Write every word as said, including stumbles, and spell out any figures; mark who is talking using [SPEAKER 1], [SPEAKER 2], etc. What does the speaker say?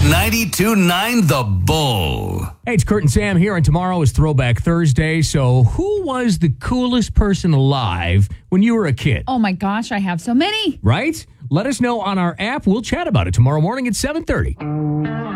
[SPEAKER 1] ninety-two point nine The Bull.
[SPEAKER 2] Hey, it's Kurt and Sam here, and tomorrow is Throwback Thursday. So who was the coolest person alive when you were a kid?
[SPEAKER 3] Oh, my gosh, I have so many.
[SPEAKER 2] Right? Let us know on our app. We'll chat about it tomorrow morning at seven thirty.